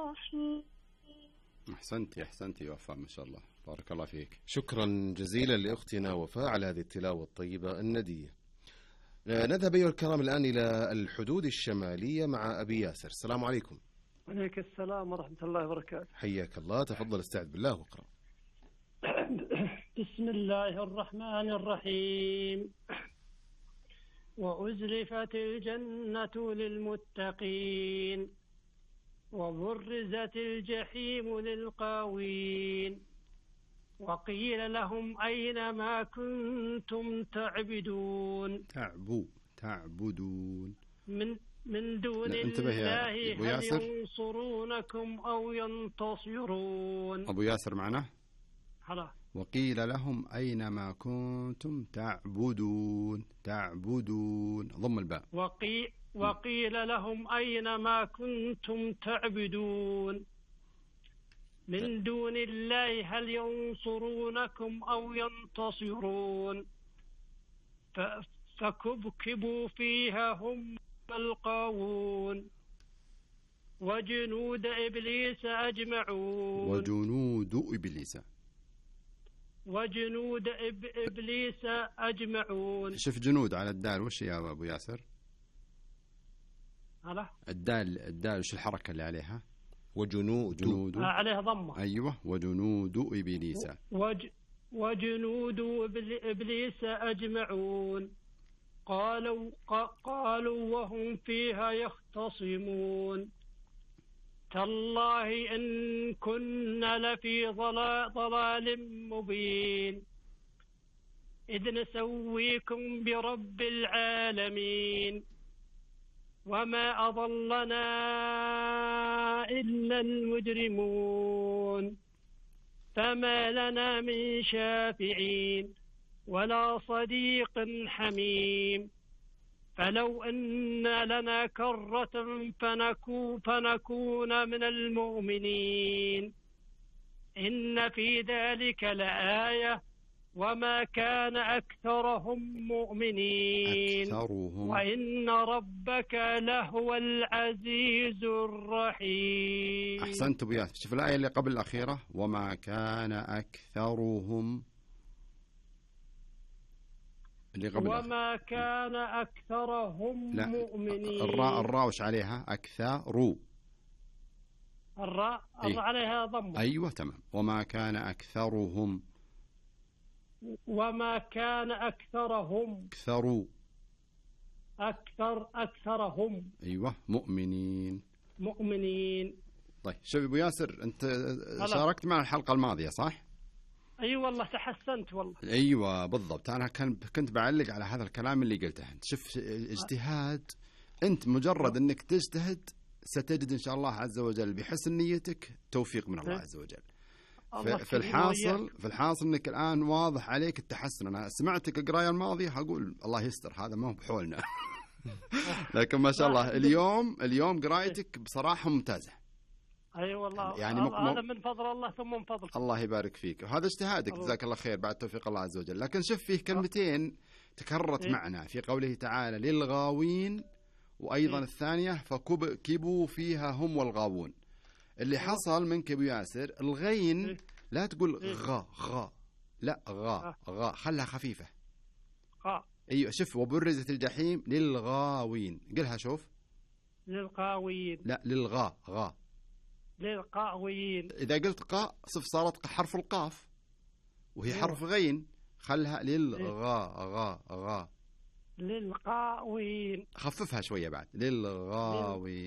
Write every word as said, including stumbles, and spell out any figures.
الرحيم. أحسنتي أحسنتي يا وفاء، ما شاء الله، بارك الله فيك. شكرا جزيلا لأختنا وفاء على هذه التلاوة الطيبة الندية. نذهب أيها الكرام الآن إلى الحدود الشمالية مع أبي ياسر. السلام عليكم. عليك السلام ورحمة الله وبركاته. حياك الله، تفضل استعذ بالله واقرأ. بسم الله الرحمن الرحيم. وأزلفت الجنة للمتقين وبرزت الجحيم للقاوين وقيل لهم أين ما كنتم تعبدون تعبو تعبدون من من دون الله هل ينصرونكم أو ينتصرون. أبو ياسر معنا. خلاص. وقيل لهم أين ما كنتم تعبدون. تعبدون ضم الباء. وقي وقيل لهم أين ما كنتم تعبدون من دون الله هل ينصرونكم أو ينتصرون فكبكبوا فيها هم القاوون وجنود إبليس أجمعون. وجنود إبليس وجنود إب إبليس أجمعون. شوف جنود على الدال وش يا أبو ياسر؟ على الدال الدال وش الحركة اللي عليها؟ وجنود جنود عليها ضمة. أيوة. وجنود إبليس وج وجنود إبليس أجمعون قالوا قالوا وهم فيها يختصمون تالله إن كنا لفي ضلال مبين إذ نسويكم برب العالمين وما أضلنا إلا المجرمون فما لنا من شافعين ولا صديق حميم فلو أن لنا كرة فنكون, فنكون من المؤمنين إن في ذلك لآية وما كان أكثرهم مؤمنين أكثرهم. وإن ربك لهو العزيز الرحيم. أحسنت أبو ياسر. شوف الآية اللي قبل الأخيرة وما كان أكثرهم اللي قبل وما كان أكثرهم لا. مؤمنين. الراء الراء وش عليها؟ أكثر. الراء أي. عليها ضم. أيوة تمام. وما كان أكثرهم وما كان أكثرهم أكثر أكثر أكثرهم أيوة مؤمنين مؤمنين. طيب شوف أبو ياسر، أنت شاركت معنا الحلقة الماضية صح؟ أي أيوة والله تحسنت والله. أيوة بالضبط. أنا كنت بعلق على هذا الكلام اللي قلته أنت. شوف اجتهاد، أنت مجرد أنك تجتهد ستجد إن شاء الله عز وجل بحسن نيتك توفيق من الله عز وجل. في الحاصل في الحاصل انك الان واضح عليك التحسن. انا سمعتك القرايه الماضيه هقول الله يستر هذا ما هو بحولنا لكن ما شاء الله اليوم اليوم قرايتك بصراحه ممتازه. اي أيوة والله يعني هذا من فضل الله ثم من فضل الله يبارك فيك، وهذا اجتهادك جزاك الله خير بعد توفيق الله عز وجل. لكن شوف فيه كلمتين تكررت إيه؟ معنا في قوله تعالى للغاوين، وايضا إيه؟ الثانيه فكبوا فيها هم والغاوون. اللي حصل منك ابو ياسر الغين لا تقول غا غا لا غا غا خلها خفيفة. غا ايوه شوف وبرزت الجحيم للغاوين قلها شوف للغاوين لا للغا غا للقاوين. إذا قلت قا صف صارت حرف القاف وهي حرف غين خلها للغا غا غا للقاوين. خففها شوية بعد للغاوين.